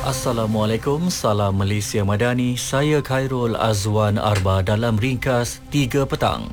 Assalamualaikum, salam Malaysia Madani. Saya Khairul Azwan Arba dalam ringkas 3 petang.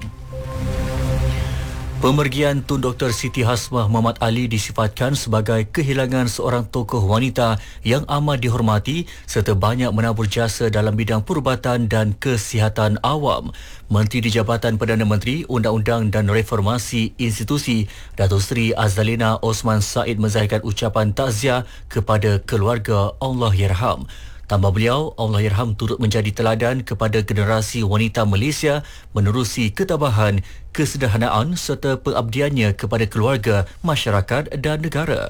Pemergian Tun Dr. Siti Hasmah Muhammad Ali disifatkan sebagai kehilangan seorang tokoh wanita yang amat dihormati serta banyak menabur jasa dalam bidang perubatan dan kesihatan awam. Menteri di Jabatan Perdana Menteri, Undang-Undang dan Reformasi Institusi, Datuk Seri Azalina Osman Said menzahirkan ucapan takziah kepada keluarga Allahyarham. Tambah beliau, Allahyarham turut menjadi teladan kepada generasi wanita Malaysia menerusi ketabahan, kesederhanaan serta pengabdiannya kepada keluarga, masyarakat dan negara.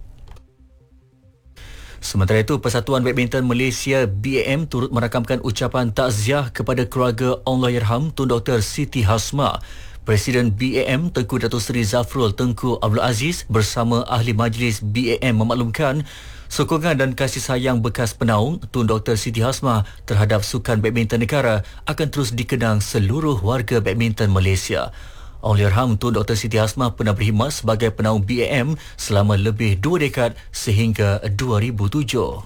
Sementara itu, Persatuan Badminton Malaysia BAM turut merakamkan ucapan takziah kepada keluarga Allahyarham Tun Dr. Siti Hasmah. Presiden BAM Tengku Datuk Seri Zafrul Tengku Abdul Aziz bersama ahli majlis BAM memaklumkan sokongan dan kasih sayang bekas penaung Tun Dr. Siti Hasmah terhadap sukan badminton negara akan terus dikenang seluruh warga badminton Malaysia. Allahyarham Tun Dr. Siti Hasmah pernah berkhidmat sebagai penaung BAM selama lebih 2 dekad sehingga 2007.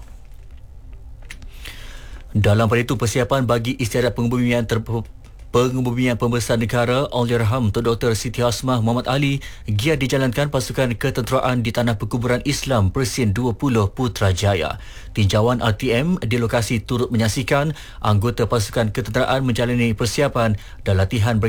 Dalam pada itu, persiapan bagi istiadat pengebumian Pembesar Negara Allahyarham Tun Dr. Siti Hasmah Muhammad Ali giat dijalankan pasukan ketenteraan di Tanah Perkuburan Islam Persin 20 Putrajaya. Tinjauan RTM di lokasi turut menyaksikan anggota pasukan ketenteraan menjalani persiapan dan latihan